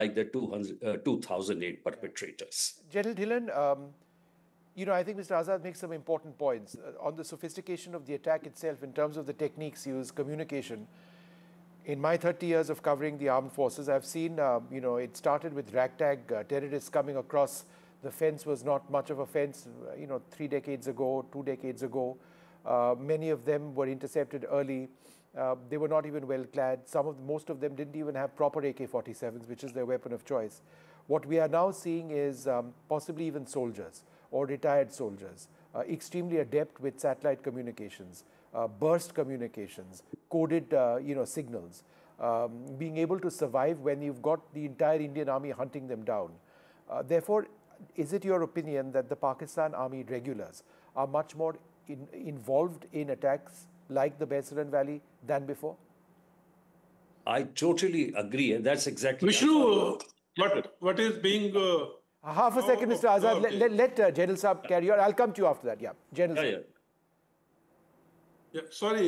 like the 2008 perpetrators. General Dhillon, I think Mr. Azad makes some important points on the sophistication of the attack itself in terms of the techniques used, communication. In my 30 years of covering the armed forces, I've seen, it started with ragtag terrorists coming across. The fence was not much of a fence, 3 decades ago, 2 decades ago. Many of them were intercepted early. They were not even well clad. Most of them didn't even have proper AK-47s, which is their weapon of choice. What we are now seeing is possibly even soldiers or retired soldiers, extremely adept with satellite communications, burst communications, coded signals, being able to survive when you've got the entire Indian army hunting them down. Therefore, is it your opinion that the Pakistan Army regulars are much more involved in attacks like the Baisaran Valley than before? I totally agree, and that's exactly... Vishnu, what is being... Half a second, Mr. Azad. Let General Saab carry on. I'll come to you after that. Yeah, General Saab. Yeah, sorry,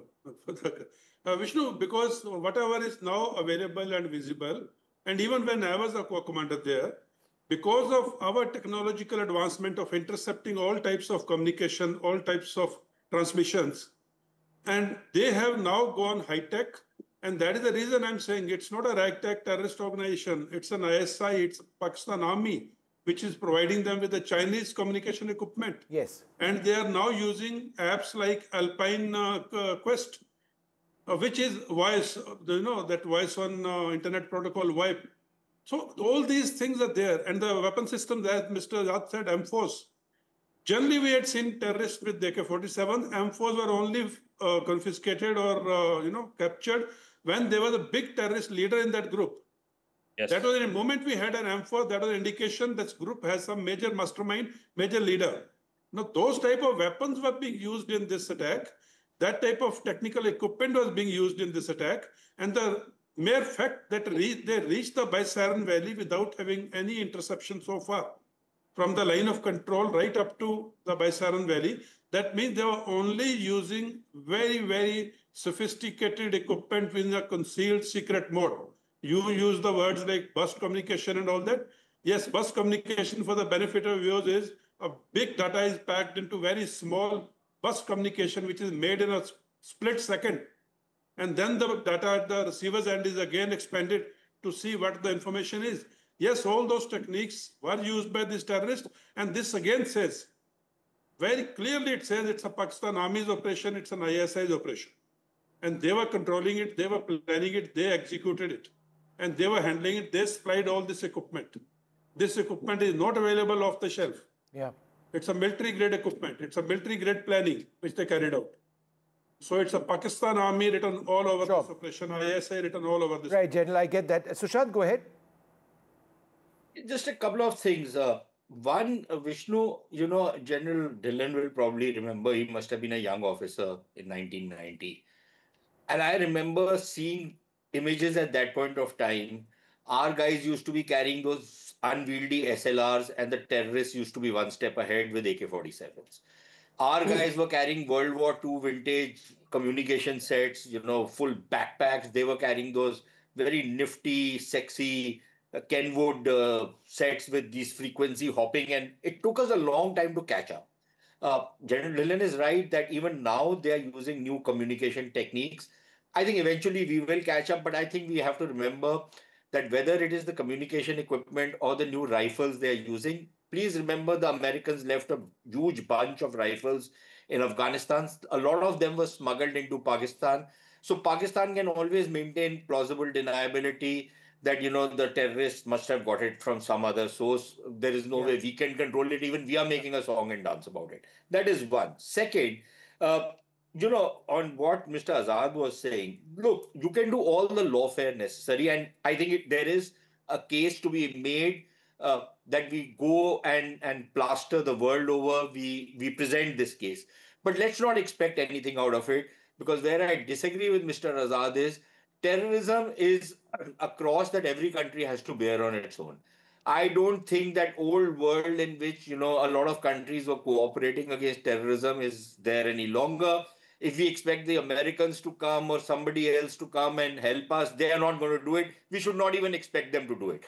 Vishnu, because whatever is now available and visible, and even when I was a co-commander there, because of our technological advancement of intercepting all types of communication, all types of transmissions, and they have now gone high-tech, and that is the reason I'm saying it's not a ragtag terrorist organization, it's an ISI, it's Pakistan Army, which is providing them with the Chinese communication equipment. Yes. And they are now using apps like Alpine Quest, which is voice, that voice on internet protocol VoIP. So all these things are there. And the weapon system that Mr. Azad said, M4s. Generally, we had seen terrorists with AK-47. M4s were only confiscated or, captured when there was a big terrorist leader in that group. Yes. That was the moment we had an M4, that was an indication this group has some major mastermind, major leader. Now, those type of weapons were being used in this attack. That type of technical equipment was being used in this attack. And the mere fact that they reached the Baisaran Valley without having any interception so far, from the line of control right up to the Baisaran Valley, that means they were only using very, very sophisticated equipment in a concealed secret mode. You use the words like bus communication and all that. Yes, bus communication, for the benefit of viewers, is a big data is packed into very small bus communication, which is made in a split second. And then the data at the receiver's end is again expanded to see what the information is. Yes, all those techniques were used by this terrorist. And this again says, very clearly it says it's a Pakistan Army's operation, it's an ISI's operation. And they were controlling it, they were planning it, they executed it. And they were handling it, they supplied all this equipment. This equipment is not available off the shelf. Yeah. It's a military-grade equipment. It's a military-grade planning, which they carried out. So it's a Pakistan Army written all over this operation, ISI written all over this. Right, General, I get that. Sushant, go ahead. Just a couple of things. One, Vishnu, General Dhillon will probably remember, he must have been a young officer in 1990. And I remember seeing images at that point of time. Our guys used to be carrying those unwieldy SLRs, and the terrorists used to be one step ahead with AK-47s. Our guys were carrying World War II vintage communication sets, full backpacks. They were carrying those very nifty, sexy Kenwood sets with these frequency hopping, and it took us a long time to catch up. General Dhillon is right that even now they are using new communication techniques. I think eventually we will catch up, but I think we have to remember that whether it is the communication equipment or the new rifles they are using, please remember the Americans left a huge bunch of rifles in Afghanistan. A lot of them were smuggled into Pakistan. So Pakistan can always maintain plausible deniability that, the terrorists must have got it from some other source. There is no way we can control it. Even we are making a song and dance about it. That is one. Second, on what Mr. Azad was saying, look, you can do all the lawfare necessary. And I think there is a case to be made that we go and plaster the world over. We present this case. But let's not expect anything out of it, because where I disagree with Mr. Azad is terrorism is a cross that every country has to bear on its own. I don't think that old world in which, a lot of countries were cooperating against terrorism is there any longer. If we expect the Americans to come or somebody else to come and help us, they are not going to do it. We should not even expect them to do it.